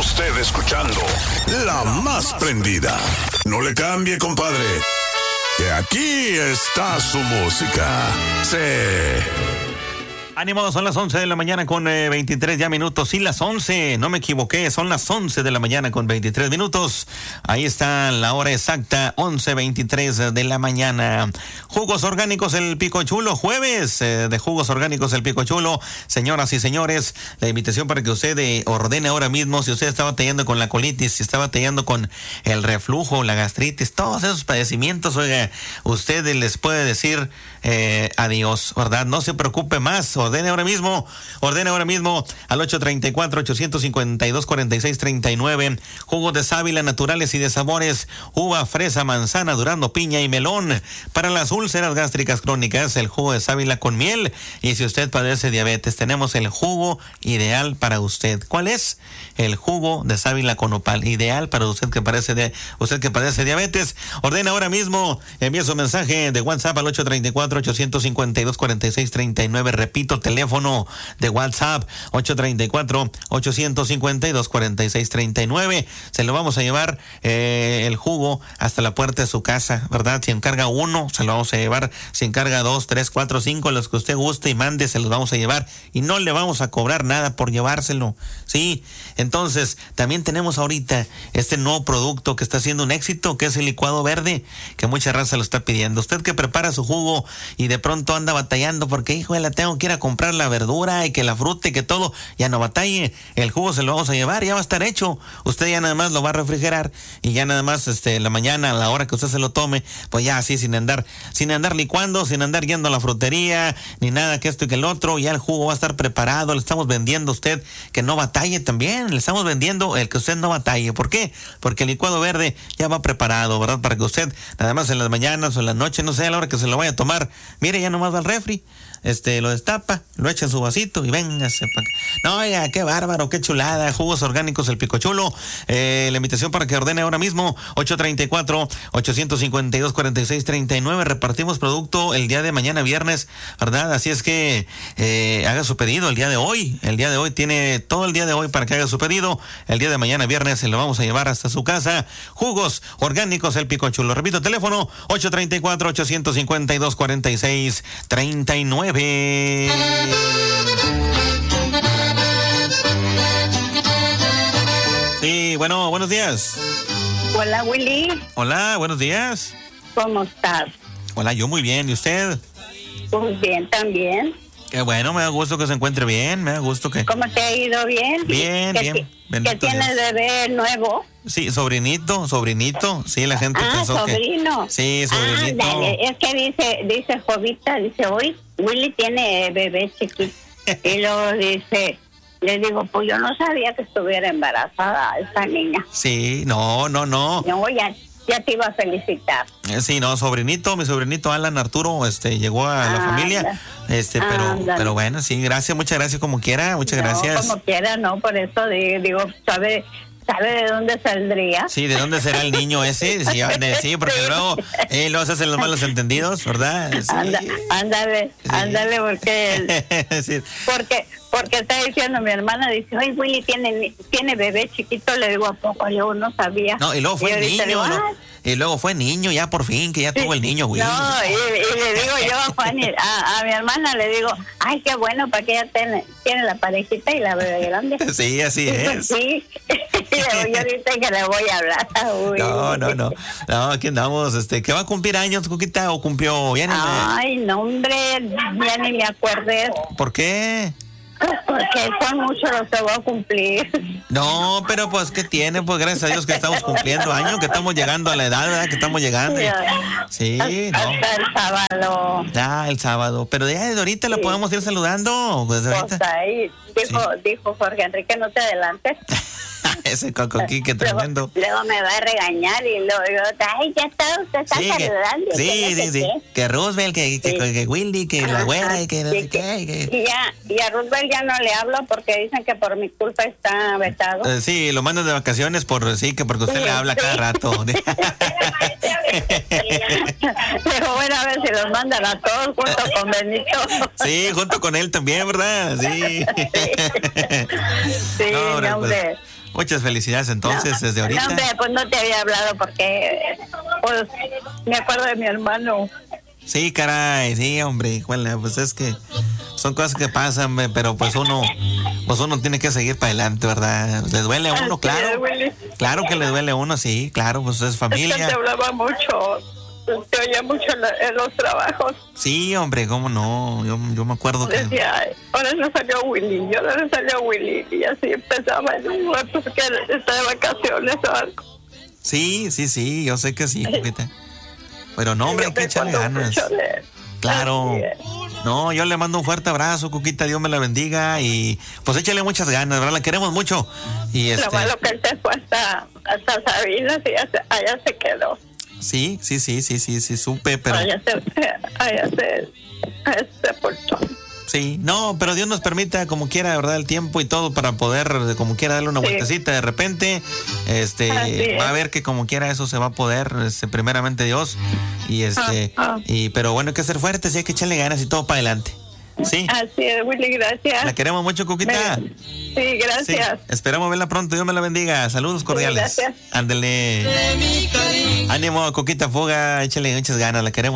usted escuchando la más prendida. No le cambie, compadre, que aquí está su música. Ánimo, son las 11 de la mañana con 23 ya minutos. Sí, las 11, no me equivoqué, son las 11 de la mañana con 23 minutos. Ahí está la hora exacta, 11:23 de la mañana. Jugos orgánicos El Pico Chulo, jueves de jugos orgánicos El Pico Chulo. Señoras y señores, la invitación para que usted ordene ahora mismo, si usted está batallando con la colitis, si está batallando con el reflujo, la gastritis, todos esos padecimientos, oiga, usted les puede decir adiós, ¿verdad? No se preocupe más. Ordene ahora mismo al 834-852-4639. Jugos de sábila naturales y de sabores, uva, fresa, manzana, durazno, piña y melón. Para las úlceras gástricas crónicas, el jugo de sábila con miel. Y si usted padece diabetes, tenemos el jugo ideal para usted. ¿Cuál es? El jugo de sábila con nopal, ideal para usted que padece diabetes. Ordene ahora mismo, envía su mensaje de WhatsApp al 834-852-4639. Repito, teléfono de WhatsApp 834-852-4639. Se lo vamos a llevar el jugo hasta la puerta de su casa, ¿verdad? Si encarga uno, se lo vamos a llevar. Si encarga 2, 3, 4, 5, los que usted guste y mande, se los vamos a llevar. Y no le vamos a cobrar nada por llevárselo, ¿sí? Entonces, también tenemos ahorita este nuevo producto que está haciendo un éxito, que es el licuado verde, que mucha raza lo está pidiendo. Usted que prepara su jugo y de pronto anda batallando porque, hijo, la tengo que ir a comprar la verdura y que la fruta y que todo, ya no batalle, el jugo se lo vamos a llevar, ya va a estar hecho, usted ya nada más lo va a refrigerar y ya nada más la mañana, a la hora que usted se lo tome, pues ya así sin andar licuando, sin andar yendo a la frutería, ni nada que esto y que el otro, ya el jugo va a estar preparado, le estamos vendiendo a usted que no batalle también, le estamos vendiendo el que usted no batalle. ¿Por qué? Porque el licuado verde ya va preparado, ¿verdad? Para que usted, nada más en las mañanas o en la noche, no sé, a la hora que se lo vaya a tomar, mire, ya nomás va al refri, lo destapa, lo echa en su vasito y véngase para acá. No, oiga, qué bárbaro, qué chulada. Jugos orgánicos El Pico Chulo. La invitación para que ordene ahora mismo, 834-852-4639. Repartimos producto el día de mañana viernes, ¿verdad? Así es que haga su pedido el día de hoy. El día de hoy tiene todo el día de hoy para que haga su pedido. El día de mañana viernes se lo vamos a llevar hasta su casa. Jugos orgánicos El Pico Chulo. Repito, teléfono 834-852-4639. Sí, bueno, buenos días. Hola, Willy. Hola, buenos días. ¿Cómo estás? Hola, yo muy bien. ¿Y usted? Pues bien, también. Qué bueno, me da gusto que se encuentre bien. Me da gusto que... ¿Cómo te ha ido? ¿Bien? Bien, bien. ¿Que tienes bebé nuevo? Sí, sobrinito. Sí, la gente pensó sobrino. que... Sí, sobrinito. Dale. Es que dice Jovita, dice, hoy Willy tiene bebé chiquito. Y luego dice... Le digo, pues yo no sabía que estuviera embarazada esa niña. Sí, no. No, ya te iba a felicitar. Sí, no, mi sobrinito Alan Arturo, llegó a la familia, pero bueno, sí, muchas gracias como quiera, muchas gracias. Como quiera, no, por eso digo, ¿sabe de dónde saldría? Sí, ¿de dónde será el niño ese? Sí, porque luego se hacen los malos entendidos, ¿verdad? Sí. Ándale, porque sí. porque está diciendo mi hermana, dice, oye, Willy tiene bebé chiquito, le digo, ¿a poco? Yo no sabía. No, y luego fue niño, digo, y luego fue niño, ya por fin, que ya tuvo el niño, Willy. No, y le digo yo a mi hermana, le digo, ay, qué bueno, para que ella tiene la parejita y la bebé grande. Sí, así es. Sí, yo ahorita que le voy a hablar. Uy. No, aquí andamos, ¿qué va a cumplir años, Cuquita, o cumplió? Ay, no, hombre, ya ni me acordé. ¿Por qué? Porque son muchos los que voy a cumplir. No, pero pues, ¿qué tiene? Pues gracias a Dios que estamos cumpliendo años, que estamos llegando a la edad, ¿verdad? Que estamos llegando. Sí, hasta el sábado. El sábado. Pero ya desde ahorita la podemos ir saludando. Pues ahí dijo Jorge Enrique, no te adelantes. Ese cocoquique tremendo. Luego me va a regañar y luego ay, ya está, usted está saludando. Sí. Que Roosevelt, que Willy, que la güera y que no sé qué. Y a Roosevelt ya no le hablo porque dicen que por mi culpa está vetado. Sí, lo mandan de vacaciones porque usted le habla cada rato. Digo, bueno, a ver si los mandan a todos junto con Benito. Sí, junto con él también, ¿verdad? Sí. Sí, no, hombre. Muchas felicidades entonces desde ahorita. No, hombre, pues no te había hablado porque pues me acuerdo de mi hermano. Sí, caray, sí, hombre, híjole, pues es que son cosas que pasan, pero pues uno tiene que seguir para adelante, ¿verdad? ¿Le duele a uno? Claro. Claro que le duele a uno, sí, claro, pues es familia. Es que te hablaba mucho, te oía mucho en los trabajos. Sí, hombre, cómo no, yo me acuerdo que... Decía, ahora no salió Willy, y así empezaba en un rato que está de vacaciones o algo. Sí, yo sé que sí, Cuquita. Pero no, hombre, hay que echarle ganas. Claro. No, yo le mando un fuerte abrazo, Cuquita, Dios me la bendiga y pues échale muchas ganas, ¿verdad? La queremos mucho. Y Lo malo que él se fue hasta Sabinas y allá se quedó. Sí, supe, pero... Allá se sepultó. Sí, no, pero Dios nos permita como quiera, ¿verdad? El tiempo y todo para poder, como quiera, darle una vueltecita de repente. Va a ver que como quiera eso se va a poder, primeramente Dios. Y pero bueno, hay que ser fuertes y hay que echarle ganas y todo para adelante. Sí. Así es, Willy, gracias. La queremos mucho, Cuquita. Sí, gracias. Sí, esperamos verla pronto, Dios me la bendiga. Saludos cordiales. Sí, gracias. Ándele. Ánimo, Cuquita Fuga, échale muchas ganas, la queremos.